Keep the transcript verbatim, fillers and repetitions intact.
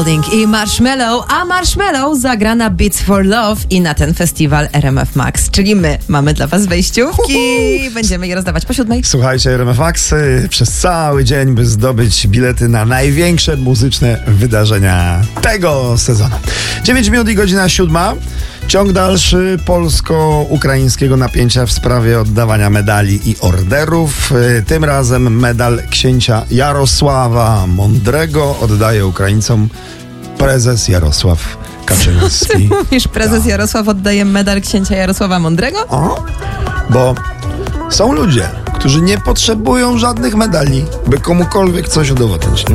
I Marshmello, a Marshmello zagra na Beats for Love i na ten festiwal R M F Max, czyli my mamy dla was wejściówki. Będziemy je rozdawać po siódmej. Słuchajcie, R M F Max y, przez cały dzień, by zdobyć bilety na największe muzyczne wydarzenia tego sezonu. dziewięć minut i godzina siódma. Ciąg dalszy polsko-ukraińskiego napięcia w sprawie oddawania medali i orderów. Tym razem medal księcia Jarosława Mądrego oddaje Ukraińcom prezes Jarosław Kaczyński. Ty mówisz, prezes Jarosław oddaje medal księcia Jarosława Mądrego? O, bo są ludzie, którzy nie potrzebują żadnych medali, by komukolwiek coś udowodnić.